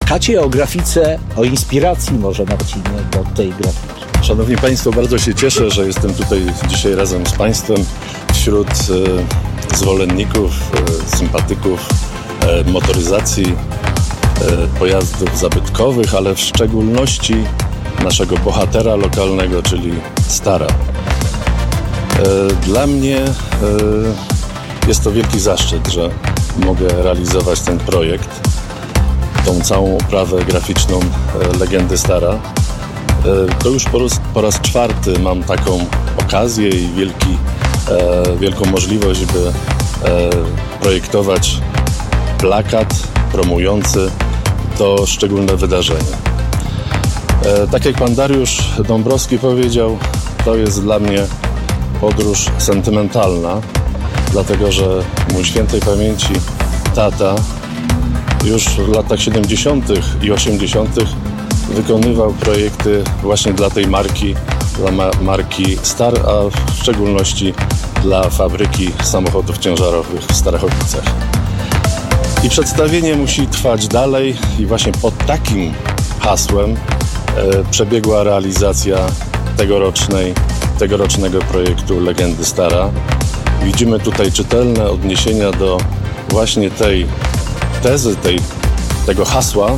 plakacie, o grafice, o inspiracji może, Marcinie, do tej grafiki. Szanowni Państwo, bardzo się cieszę, że jestem tutaj dzisiaj razem z Państwem wśród zwolenników, sympatyków motoryzacji, pojazdów zabytkowych, ale w szczególności naszego bohatera lokalnego, czyli Stara. Dla mnie jest to wielki zaszczyt, że mogę realizować ten projekt, tą całą oprawę graficzną legendy Stara. To już po raz czwarty mam taką okazję i wielką możliwość, by projektować plakat promujący to szczególne wydarzenie. Tak jak pan Dariusz Dąbrowski powiedział, to jest dla mnie podróż sentymentalna, dlatego że mój świętej pamięci tata już w latach 70. i 80. wykonywał projekty właśnie dla tej marki, dla marki Star, a w szczególności dla fabryki samochodów ciężarowych w Starachowicach. I przedstawienie musi trwać dalej i właśnie pod takim hasłem przebiegła realizacja tegorocznego projektu Legendy Stara. Widzimy tutaj czytelne odniesienia do właśnie tej tezy, tego hasła.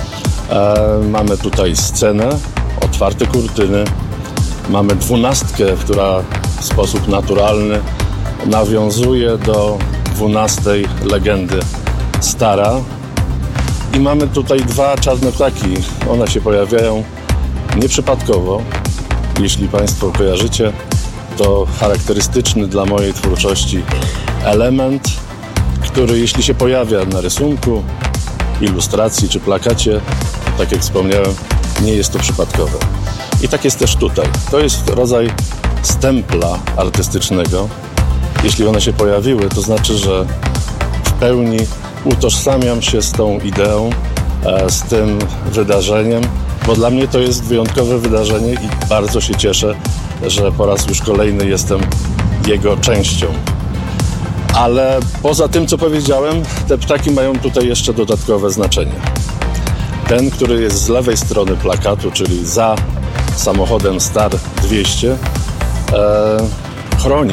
Mamy tutaj scenę, otwarte kurtyny, mamy 12, która w sposób naturalny nawiązuje do 12 legendy Stara. I mamy tutaj 2 czarne ptaki. One się pojawiają nieprzypadkowo. Jeśli Państwo kojarzycie, to charakterystyczny dla mojej twórczości element, który jeśli się pojawia na rysunku, ilustracji czy plakacie, tak jak wspomniałem, nie jest to przypadkowe. I tak jest też tutaj. To jest rodzaj stempla artystycznego. Jeśli one się pojawiły, to znaczy, że w pełni utożsamiam się z tą ideą, z tym wydarzeniem, bo dla mnie to jest wyjątkowe wydarzenie i bardzo się cieszę, że po raz już kolejny jestem jego częścią. Ale poza tym, co powiedziałem, te ptaki mają tutaj jeszcze dodatkowe znaczenie. Ten, który jest z lewej strony plakatu, czyli za samochodem Star 200, chroni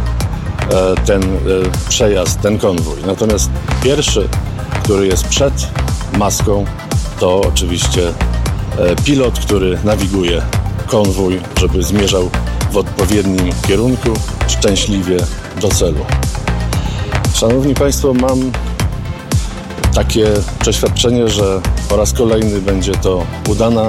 ten przejazd, ten konwój. Natomiast pierwszy, który jest przed maską, to oczywiście pilot, który nawiguje konwój, żeby zmierzał w odpowiednim kierunku, szczęśliwie do celu. Szanowni Państwo, mam takie przeświadczenie, że po raz kolejny będzie to udana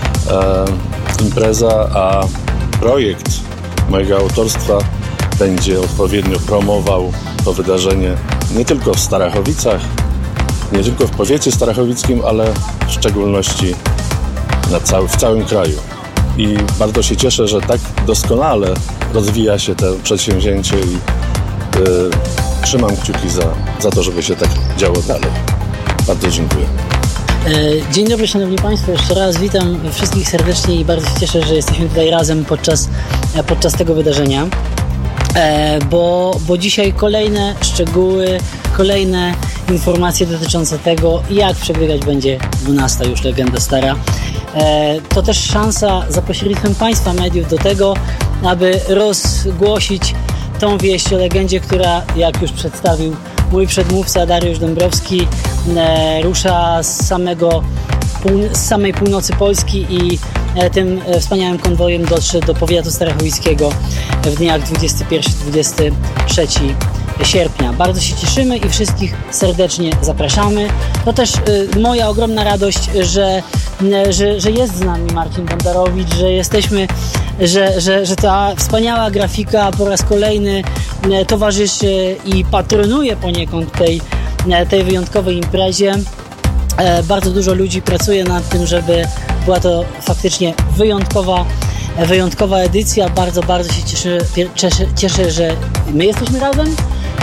impreza, a projekt mojego autorstwa będzie odpowiednio promował to wydarzenie nie tylko w Starachowicach, nie tylko w powiecie starachowickim, ale w szczególności w całym kraju. I bardzo się cieszę, że tak doskonale rozwija się to przedsięwzięcie i trzymam kciuki za to, żeby się tak działo dalej. Bardzo dziękuję. Dzień dobry, szanowni państwo, jeszcze raz witam wszystkich serdecznie i bardzo się cieszę, że jesteśmy tutaj razem podczas tego wydarzenia, bo dzisiaj kolejne szczegóły, kolejne informacje dotyczące tego, jak przebiegać będzie 12 już Legenda Stara. To też szansa za pośrednictwem państwa mediów do tego, aby rozgłosić tą wieść o legendzie, która, jak już przedstawił mój przedmówca Dariusz Dąbrowski, rusza z samej północy Polski i tym wspaniałym konwojem dotrze do powiatu starachowickiego w dniach 21-23 sierpnia. Bardzo się cieszymy i wszystkich serdecznie zapraszamy. To też moja ogromna radość, że jest z nami Marcin Bondarowicz, że jesteśmy, że ta wspaniała grafika po raz kolejny towarzyszy i patronuje poniekąd tej wyjątkowej imprezie. Bardzo dużo ludzi pracuje nad tym, żeby była to faktycznie wyjątkowa edycja. Bardzo się cieszę, że my jesteśmy razem,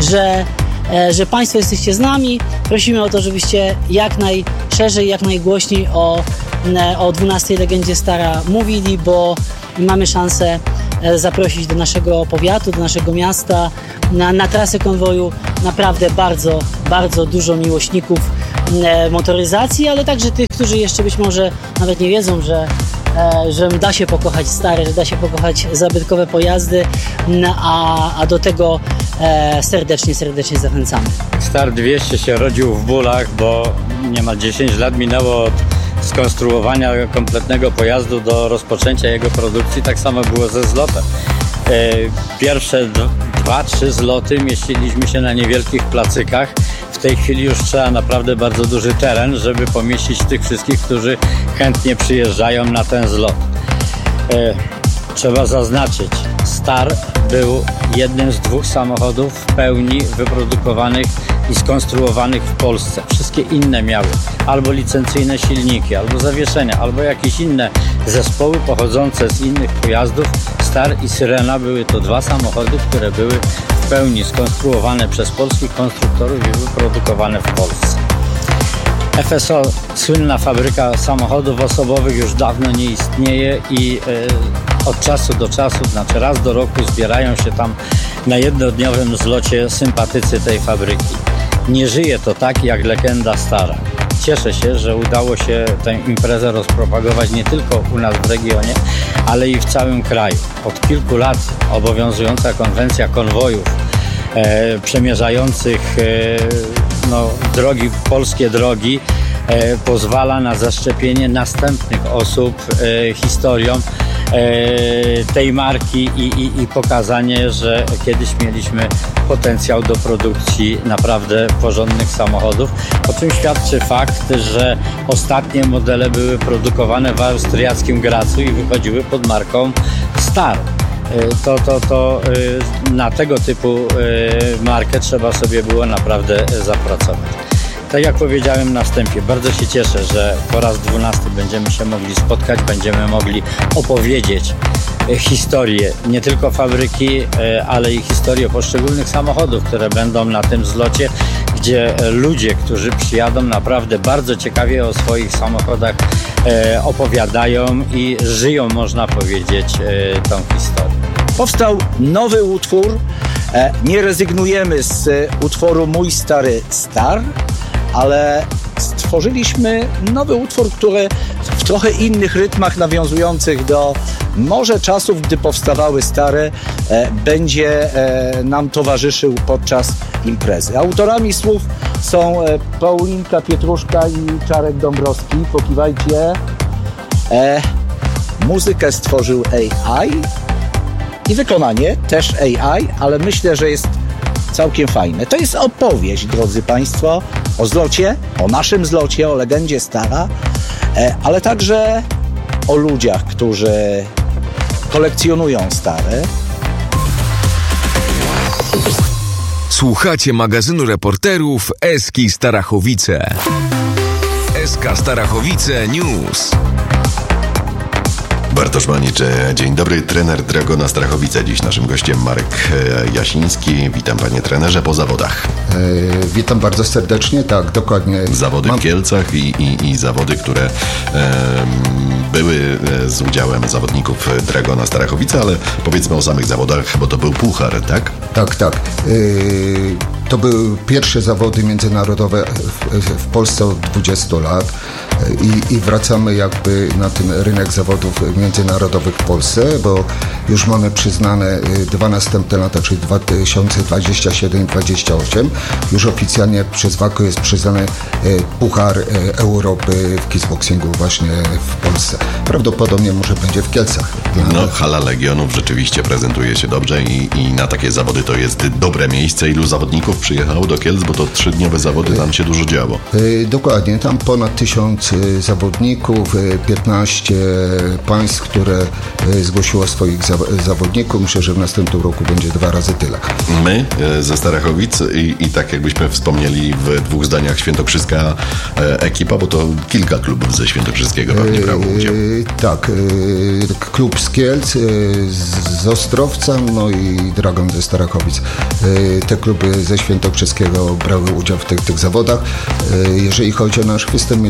że Państwo jesteście z nami. Prosimy o to, żebyście jak najszerzej, jak najgłośniej o 12 Legendzie Stara mówili, bo mamy szansę zaprosić do naszego powiatu, do naszego miasta na trasę konwoju naprawdę bardzo dużo miłośników motoryzacji, ale także tych, którzy jeszcze być może nawet nie wiedzą, że da się pokochać stare, że da się pokochać zabytkowe pojazdy, a do tego serdecznie zachęcamy. Star 200 się rodził w bólach, bo niemal 10 lat minęło od skonstruowania kompletnego pojazdu do rozpoczęcia jego produkcji. Tak samo było ze zlotem. Pierwsze 2-3 zloty mieściliśmy się na niewielkich placykach. W tej chwili już trzeba naprawdę bardzo duży teren, żeby pomieścić tych wszystkich, którzy chętnie przyjeżdżają na ten zlot. Trzeba zaznaczyć, Star był jednym z 2 samochodów w pełni wyprodukowanych i skonstruowanych w Polsce. Wszystkie inne miały albo licencyjne silniki, albo zawieszenia, albo jakieś inne zespoły pochodzące z innych pojazdów. Star i Syrena były to 2 samochody, które były w pełni skonstruowane przez polskich konstruktorów i wyprodukowane w Polsce. FSO, słynna fabryka samochodów osobowych, już dawno nie istnieje i od czasu do czasu, znaczy raz do roku zbierają się tam na jednodniowym zlocie sympatycy tej fabryki. Nie żyje to tak jak legenda stara. Cieszę się, że udało się tę imprezę rozpropagować nie tylko u nas w regionie, ale i w całym kraju. Od kilku lat obowiązująca konwencja konwojów przemierzających polskie drogi pozwala na zaszczepienie następnych osób historią tej marki i pokazanie, że kiedyś mieliśmy potencjał do produkcji naprawdę porządnych samochodów, o czym świadczy fakt, że ostatnie modele były produkowane w austriackim Gracu i wychodziły pod marką Star. To na tego typu markę trzeba sobie było naprawdę zapracować. Tak jak powiedziałem na wstępie, bardzo się cieszę, że po raz 12 będziemy się mogli spotkać, będziemy mogli opowiedzieć historię nie tylko fabryki, ale i historię poszczególnych samochodów, które będą na tym zlocie, gdzie ludzie, którzy przyjadą, naprawdę bardzo ciekawie o swoich samochodach opowiadają i żyją, można powiedzieć, tą historię. Powstał nowy utwór. Nie rezygnujemy z utworu Mój Stary Star, ale stworzyliśmy nowy utwór, który w trochę innych rytmach nawiązujących do może czasów, gdy powstawały stare, będzie nam towarzyszył podczas imprezy. Autorami słów są Paulinka Pietruszka i Czarek Dąbrowski. Pokiwajcie. Muzykę stworzył AI i wykonanie też AI, ale myślę, że jest całkiem fajne. To jest opowieść, drodzy Państwo, o zlocie, o naszym zlocie, o legendzie Stara, ale także o ludziach, którzy kolekcjonują stare. Słuchacie magazynu reporterów Eski Starachowice. SK Starachowice News. Bartosz Manicz, dzień dobry, trener Dragona Starachowice. Dziś naszym gościem Marek Jasiński. Witam panie trenerze po zawodach. Witam bardzo serdecznie, tak, dokładnie. Zawody w Kielcach i zawody, które były z udziałem zawodników Dragona Starachowice, ale powiedzmy o samych zawodach, bo to był puchar, tak? Tak. To były pierwsze zawody międzynarodowe w Polsce od 20 lat i wracamy jakby na ten rynek zawodów międzynarodowych w Polsce, bo już mamy przyznane 2 następne lata, czyli 2027 i 2028. Już oficjalnie przez WAKO jest przyznany Puchar Europy w kickboxingu właśnie w Polsce. Prawdopodobnie może będzie w Kielcach. No, hala Legionów rzeczywiście prezentuje się dobrze i na takie zawody to jest dobre miejsce. Ilu zawodników przyjechało do Kielc, bo to 3-dniowe zawody, tam się dużo działo. Dokładnie, tam ponad 1000 zawodników, 15 państw, które zgłosiło swoich zawodników. Myślę, że w następnym roku będzie 2 razy tyle. My ze Starachowic i tak jakbyśmy wspomnieli w 2 zdaniach świętokrzyska ekipa, bo to kilka klubów ze Świętokrzyskiego pewnie brało udział. Tak, klub z Kielc, z Ostrowca, no i Dragon ze Starachowic. Te kluby ze Świętokrzyskiego brały udział w tych zawodach. Jeżeli chodzi o nasz występ, mieliśmy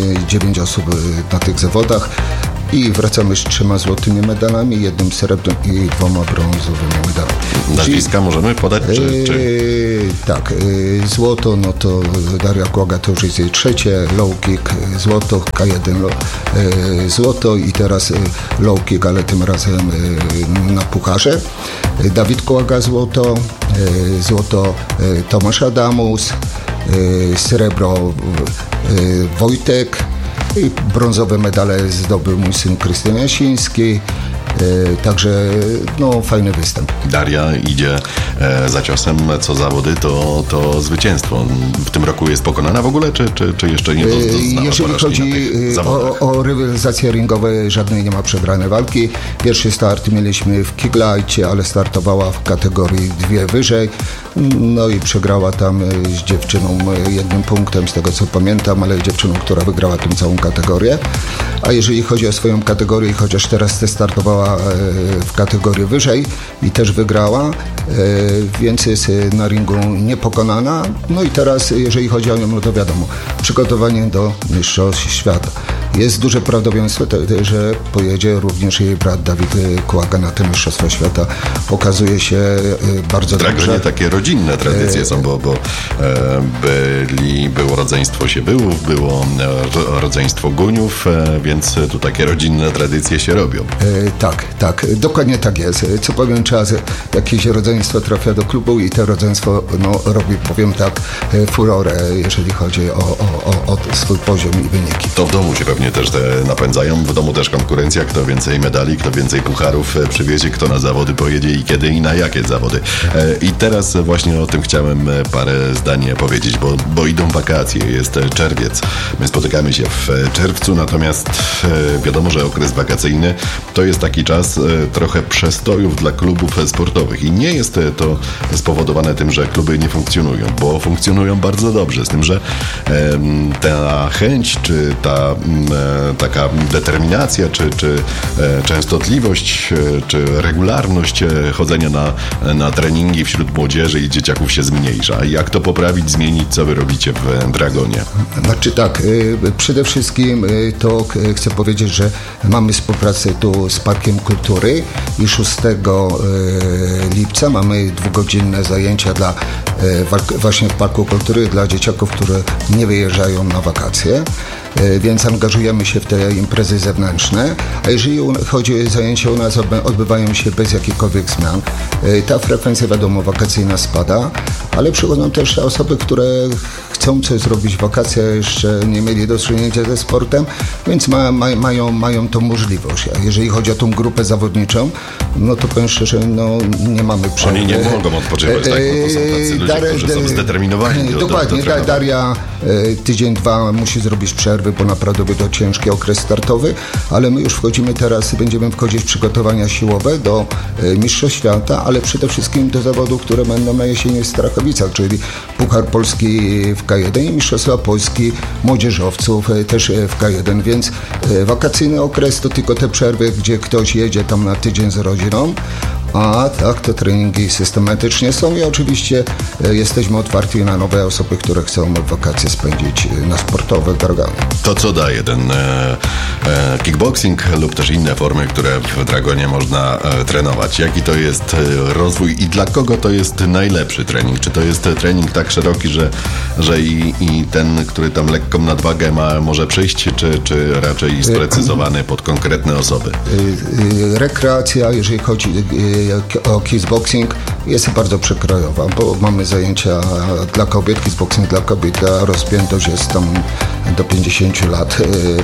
9 osób na tych zawodach i wracamy z 3 złotymi medalami, 1 srebrnym i 2 brązowymi medalami. Nazwiska możemy podać? Tak, złoto, no to Daria Kłaga to już jest jej 3, low kick złoto, K1 złoto i teraz low kick, ale tym razem na pucharze. Dawid Kłaga złoto, złoto Tomasz Adamus, srebro Wojtek i brązowe medale zdobył mój syn Krystian Jasiński. Także no, fajny występ. Daria idzie za ciosem, co zawody, to zwycięstwo. W tym roku jest pokonana w ogóle, czy jeszcze nie doznała Jeżeli chodzi o rywalizacje ringowe, żadnej nie ma przegranej walki. Pierwszy start mieliśmy w Kiglajcie, ale startowała w kategorii 2 wyżej. No i przegrała tam z dziewczyną 1 punktem, z tego co pamiętam, ale dziewczyną, która wygrała tę całą kategorię. A jeżeli chodzi o swoją kategorię, chociaż teraz startowała w kategorii wyżej i też wygrała, więc jest na ringu niepokonana. No i teraz, jeżeli chodzi o nią, no to wiadomo, przygotowanie do Mistrzostw Świata. Jest duże prawdopodobieństwo, że pojedzie również jej brat Dawid Kłaga na te Mistrzostwa Świata. Pokazuje się bardzo dobrze. W Dragonie takie rodzinne tradycje są, bo było rodzeństwo Siebyłów, było rodzeństwo Guniów, więc tu takie rodzinne tradycje się robią. Tak, dokładnie tak jest. Co powiem czas, jakieś rodzeństwo trafia do klubu i to rodzeństwo robi, powiem tak, furorę, jeżeli chodzi o swój poziom i wyniki. To w domu się pewnie też napędzają, w domu też konkurencja, kto więcej medali, kto więcej pucharów przywiezie, kto na zawody pojedzie i kiedy i na jakie zawody. I teraz właśnie o tym chciałem parę zdań powiedzieć, bo idą wakacje, jest czerwiec. My spotykamy się w czerwcu, natomiast wiadomo, że okres wakacyjny to jest taki czas trochę przestojów dla klubów sportowych i nie jest to spowodowane tym, że kluby nie funkcjonują, bo funkcjonują bardzo dobrze, z tym, że ta chęć, czy ta taka determinacja, czy częstotliwość, czy regularność chodzenia na treningi wśród młodzieży i dzieciaków się zmniejsza. Jak to poprawić, zmienić, co wy robicie w Dragonie? Znaczy tak, przede wszystkim to chcę powiedzieć, że mamy współpracę tu z Parkiem Kultury i 6 lipca mamy 2-godzinne zajęcia właśnie w Parku Kultury dla dzieciaków, które nie wyjeżdżają na wakacje. Więc angażujemy się w te imprezy zewnętrzne, a jeżeli chodzi o zajęcia u nas, odbywają się bez jakichkolwiek zmian. Ta frekwencja, wiadomo, wakacyjna spada, ale przychodzą też osoby, które chcą coś zrobić w wakacjach, jeszcze nie mieli do czynienia ze sportem, więc mają tą możliwość. A jeżeli chodzi o tą grupę zawodniczą, no to powiem szczerze, nie mamy przerwy. Oni nie mogą odpoczywać, tak? Bo to są tacy ludzie, którzy są zdeterminowani. Dokładnie, Daria tydzień, 2 musi zrobić przerwy, bo naprawdę był to ciężki okres startowy, ale my już wchodzimy teraz, będziemy wchodzić w przygotowania siłowe do Mistrzostw Świata, ale przede wszystkim do zawodów, które będą na jesieni w Strachowicach, czyli Puchar Polski w K1 i Mistrzostwa Polski młodzieżowców też w K1, więc wakacyjny okres to tylko te przerwy, gdzie ktoś jedzie tam na tydzień z rodziną, a tak, te treningi systematycznie są i oczywiście jesteśmy otwarci na nowe osoby, które chcą wakacje spędzić na sportowe Dragony. To co daje ten kickboxing lub też inne formy, które w Dragonie można trenować? Jaki to jest rozwój i dla kogo to jest najlepszy trening? Czy to jest trening tak szeroki, że i ten, który tam lekką nadwagę może przyjść, czy raczej sprecyzowany pod konkretne osoby? Rekreacja, jeżeli chodzi o kickboxing, jest bardzo przekrojowa, bo mamy zajęcia dla kobiet, kickboxing dla kobiet, a rozpiętość jest tam do 50 lat.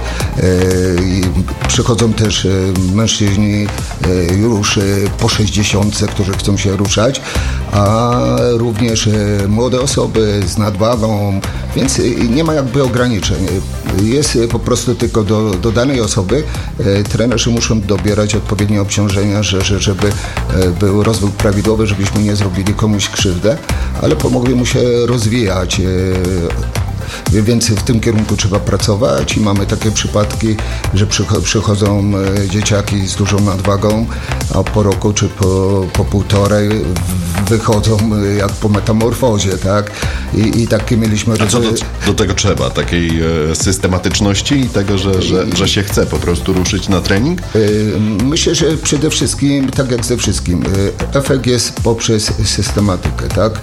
Przychodzą też mężczyźni już po 60, którzy chcą się ruszać, a również młode osoby z nadwagą, więc nie ma jakby ograniczeń. Jest po prostu tylko do danej osoby trenerzy muszą dobierać odpowiednie obciążenia, żeby był rozwój prawidłowy, żebyśmy nie zrobili komuś krzywdę, ale pomogli mu się rozwijać. Więc w tym kierunku trzeba pracować i mamy takie przypadki, że przychodzą dzieciaki z dużą nadwagą, a po roku czy po półtorej wychodzą jak po metamorfozie, tak? I takie mieliśmy... A co do tego trzeba? Takiej systematyczności i tego, że się chce po prostu ruszyć na trening? Myślę, że przede wszystkim, tak jak ze wszystkim, efekt jest poprzez systematykę, tak?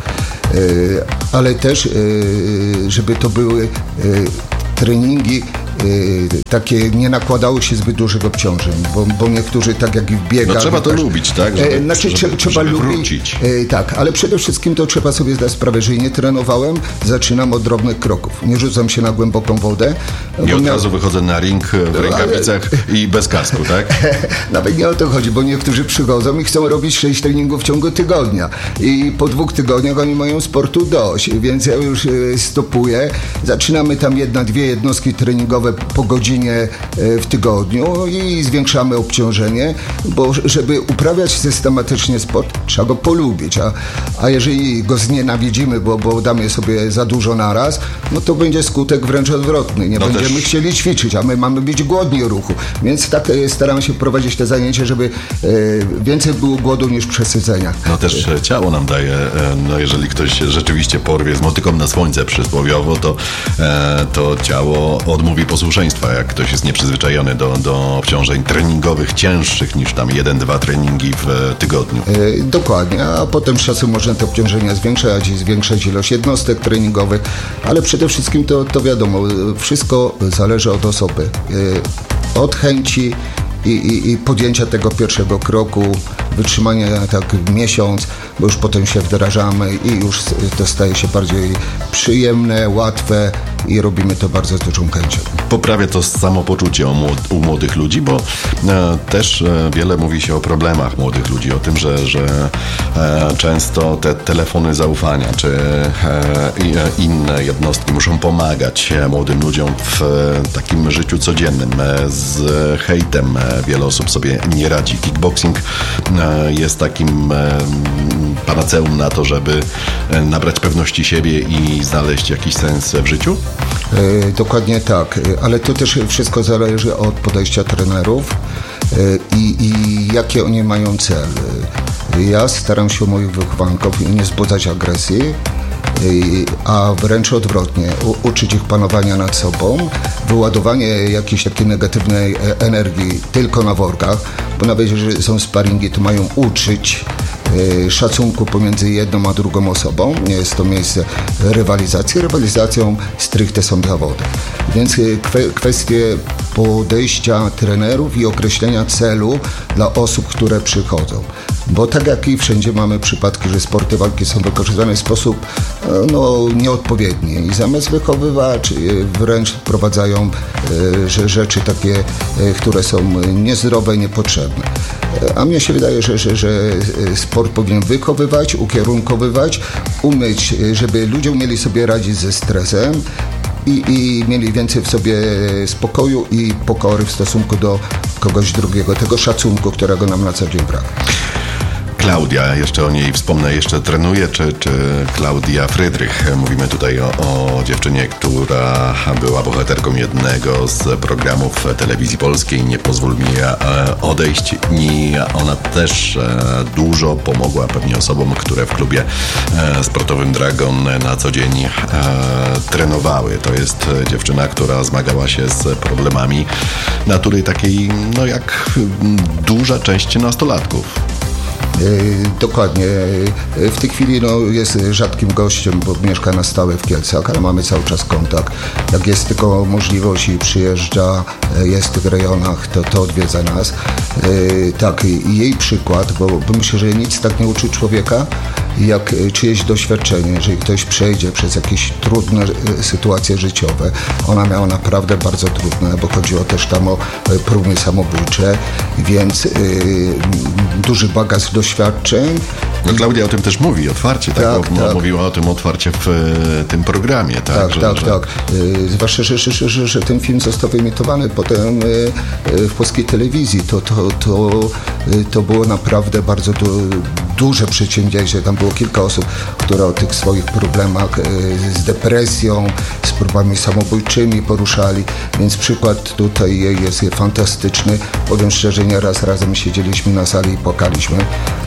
Ale też, żeby to były treningi takie, nie nakładało się zbyt dużych obciążeń, bo niektórzy, tak jak i w biegach... No trzeba to lubić, tak? Trzeba lubić. Wrócić. Tak, ale przede wszystkim to trzeba sobie zdać sprawę, że nie trenowałem, zaczynam od drobnych kroków. Nie rzucam się na głęboką wodę. Nie od razu wychodzę na ring w rękawicach i bez kasku, tak? Nawet nie o to chodzi, bo niektórzy przychodzą i chcą robić 6 treningów w ciągu tygodnia. I po 2 tygodniach oni mają sportu dość, więc ja już stopuję. Zaczynamy tam 1-2 jednostki treningowe po godzinie w tygodniu i zwiększamy obciążenie, bo żeby uprawiać systematycznie sport, trzeba go polubić, a jeżeli go znienawidzimy, bo damy sobie za dużo naraz, no to będzie skutek wręcz odwrotny. Nie będziemy chcieli ćwiczyć, a my mamy być głodni ruchu. Więc tak staram się prowadzić te zajęcia, żeby więcej było głodu niż przesycenia. No też ciało nam daje, no jeżeli ktoś rzeczywiście porwie z motyką na słońce przysłowiowo, to ciało odmówi posłuszeństwa, jak ktoś jest nieprzyzwyczajony do obciążeń treningowych cięższych niż tam 1-2 treningi w tygodniu. Dokładnie, a potem z czasem można te obciążenia zwiększać ilość jednostek treningowych, ale przede wszystkim to wiadomo, wszystko zależy od osoby, od chęci i podjęcia tego pierwszego kroku, wytrzymania tak miesiąc, bo już potem się wdrażamy i już to staje się bardziej przyjemne, łatwe i robimy to bardzo z dużą chęcią. Poprawia to samopoczucie u młodych ludzi, bo też wiele mówi się o problemach młodych ludzi, o tym, że często te telefony zaufania czy inne jednostki muszą pomagać młodym ludziom w takim życiu codziennym. Z hejtem wiele osób sobie nie radzi. Kickboxing jest takim panaceum na to, żeby nabrać pewności siebie i znaleźć jakiś sens w życiu? Dokładnie tak, ale to też wszystko zależy od podejścia trenerów i jakie oni mają cel. Ja staram się u moich wychowanków nie wzbudzać agresji, a wręcz odwrotnie, uczyć ich panowania nad sobą, wyładowanie jakiejś takiej negatywnej energii tylko na workach, bo nawet jeżeli są sparingi, to mają uczyć szacunku pomiędzy jedną a drugą osobą. Nie jest to miejsce rywalizacji. Rywalizacją stricte są zawody. Więc kwestie podejścia trenerów i określenia celu dla osób, które przychodzą. Bo tak jak i wszędzie mamy przypadki, że sporty walki są wykorzystywane w sposób nieodpowiedni i zamiast wychowywać wręcz wprowadzają rzeczy takie, które są niezdrowe i niepotrzebne. A mnie się wydaje, że sport powinien wychowywać, ukierunkowywać, umieć, żeby ludzie umieli sobie radzić ze stresem i mieli więcej w sobie spokoju i pokory w stosunku do kogoś drugiego, tego szacunku, którego nam na co dzień brak. Klaudia, jeszcze o niej wspomnę, jeszcze trenuje, czy Klaudia Frydrych. Mówimy tutaj o dziewczynie, która była bohaterką jednego z programów telewizji polskiej. Nie pozwól mi odejść. I ona też dużo pomogła pewnie osobom, które w klubie sportowym Dragon na co dzień trenowały. To jest dziewczyna, która zmagała się z problemami natury takiej, no jak duża część nastolatków. Dokładnie. W tej chwili jest rzadkim gościem, bo mieszka na stałe w Kielcach, ale mamy cały czas kontakt. Jak jest tylko możliwość i przyjeżdża, jest w tych rejonach, to odwiedza nas. Tak, i jej przykład, bo myślę, że nic tak nie uczy człowieka, jak czyjeś doświadczenie, jeżeli ktoś przejdzie przez jakieś trudne sytuacje życiowe. Ona miała naprawdę bardzo trudne, bo chodziło też tam o próby samobójcze, więc duży bagaż doświadczeń. No Klaudia o tym też mówi otwarcie, tak? Bo mówiła o tym otwarcie w tym programie, tak? Tak. Zwłaszcza, że ten film został wyemitowany pod potem w polskiej telewizji. To było naprawdę bardzo duże przedsięwzięcie. Tam było kilka osób, które o tych swoich problemach z depresją, z próbami samobójczymi poruszali, więc przykład tutaj jest fantastyczny. Powiem szczerze, nieraz razem siedzieliśmy na sali i płakaliśmy,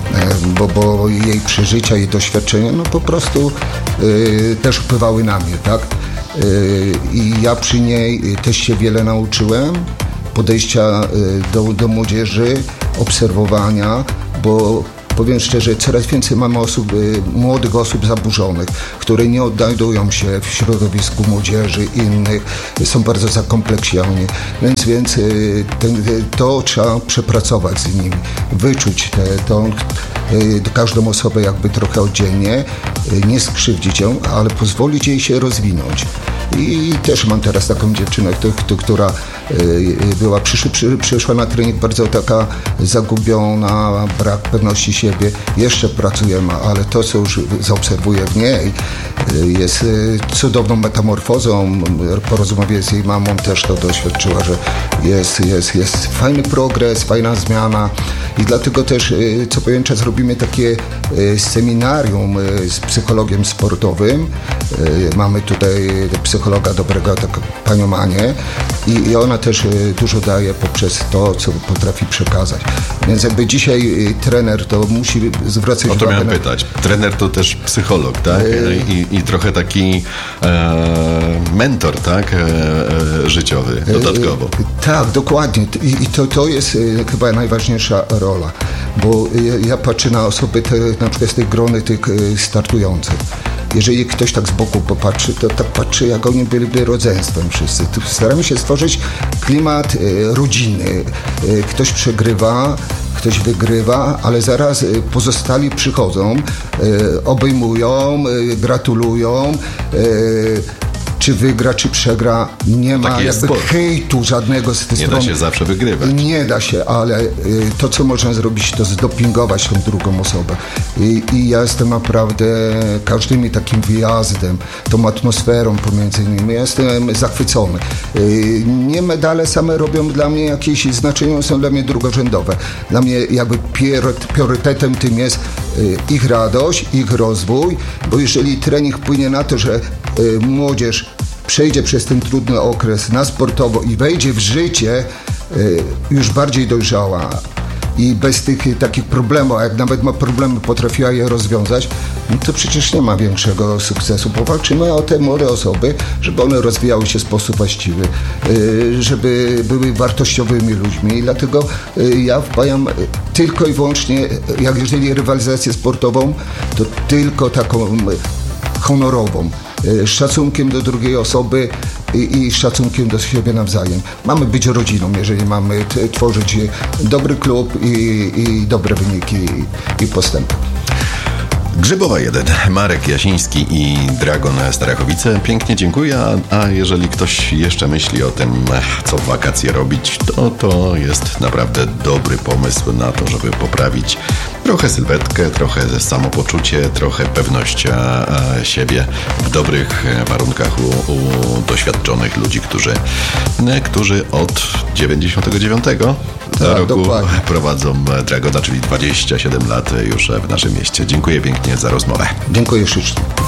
bo jej przeżycia, jej doświadczenia po prostu też wpływały na mnie, tak? I ja przy niej też się wiele nauczyłem, podejścia do młodzieży, obserwowania, bo powiem szczerze, coraz więcej mamy młodych osób zaburzonych, które nie odnajdują się w środowisku młodzieży innych, są bardzo zakompleksioni, więc to trzeba przepracować z nimi, wyczuć każdą osobę jakby trochę oddzielnie, nie skrzywdzić ją, ale pozwolić jej się rozwinąć. I też mam teraz taką dziewczynę, która przyszła na trening bardzo taka zagubiona, brak pewności siebie. Jeszcze pracujemy, ale to, co już zaobserwuję w niej, jest cudowną metamorfozą. Po rozmowie z jej mamą też to doświadczyła, że jest fajny progres, fajna zmiana i dlatego też co pewien czas robimy takie seminarium z psychologiem sportowym. Mamy tutaj psychologa dobrego, taką panią Manię i ona też dużo daje poprzez to, co potrafi przekazać. Więc jakby dzisiaj trener to musi zwracać uwagę. O to miałem pytać. Trener to też psycholog, tak? I trochę taki mentor, tak? Życiowy, dodatkowo. Tak, dokładnie. I to jest chyba najważniejsza rola, bo ja patrzę na osoby na przykład z tej grony tych startujących. Jeżeli ktoś tak z boku popatrzy, to tak patrzy, jak oni byliby rodzeństwem wszyscy. Staramy się stworzyć klimat rodzinny. Ktoś przegrywa, ktoś wygrywa, ale zaraz pozostali przychodzą, obejmują, gratulują. Czy wygra, czy przegra, nie ma jakby hejtu żadnego z tej strony. Nie da się zawsze wygrywać. Nie da się, ale to, co można zrobić, to zdopingować tą drugą osobę. I ja jestem naprawdę każdym takim wyjazdem, tą atmosferą pomiędzy nimi, ja jestem zachwycony. Nie medale same robią dla mnie jakieś znaczenie, są dla mnie drugorzędowe. Dla mnie jakby priorytetem tym jest ich radość, ich rozwój, bo jeżeli trening wpłynie na to, że młodzież przejdzie przez ten trudny okres na sportowo i wejdzie w życie już bardziej dojrzała i bez tych takich problemów, a jak nawet ma problemy, potrafiła je rozwiązać, no to przecież nie ma większego sukcesu. Powalczymy o te młode osoby, żeby one rozwijały się w sposób właściwy, żeby były wartościowymi ludźmi i dlatego ja wpajam tylko i wyłącznie, jak jeżeli rywalizację sportową, to tylko taką honorową, z szacunkiem do drugiej osoby i szacunkiem do siebie nawzajem. Mamy być rodziną, jeżeli mamy tworzyć dobry klub i dobre wyniki i postępy. Grzybowa 1, Marek Jasiński i Dragon Starachowice. Pięknie dziękuję, a jeżeli ktoś jeszcze myśli o tym, co w wakacje robić, to jest naprawdę dobry pomysł na to, żeby poprawić trochę sylwetkę, trochę samopoczucie, trochę pewność siebie w dobrych warunkach u doświadczonych ludzi, którzy od 99 roku dokładnie prowadzą Dragona, czyli 27 lat już w naszym mieście. Dziękuję pięknie za rozmowę. Dziękuję ślicznie.